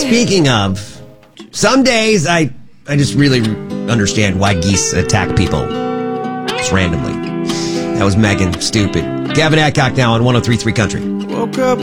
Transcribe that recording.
Speaking of, some days I just really understand why geese attack people just randomly. That was Megan, Stupid. Gavin Adcock now on 103.3 Country. Woke up